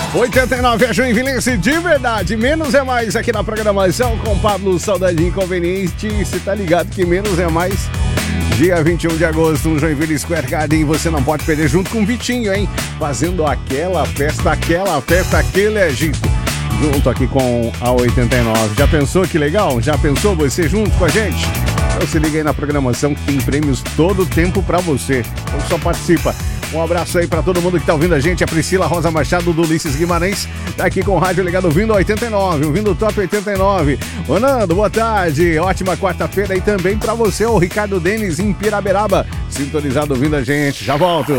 89 é Joinvilense de verdade, menos é mais aqui na programação com Pablo Saudade Inconveniente. Você tá ligado que menos é mais. Dia 21 de agosto, no Joinville Square Garden, você não pode perder junto com o Vitinho, hein? Fazendo aquela festa, aquele agito. Junto aqui com a 89. Já pensou que legal? Já pensou você junto com a gente? Então se liga aí na programação que tem prêmios todo o tempo pra você. Então só participa. Um abraço aí pra todo mundo que tá ouvindo a gente. A Priscila Rosa Machado do Ulisses Guimarães tá aqui com o rádio ligado, ouvindo 89, ouvindo o Top 89. Ô Nando, boa tarde. Ótima quarta-feira aí também pra você, o Ricardo Denis em Piraberaba. Sintonizado ouvindo a gente. Já volto.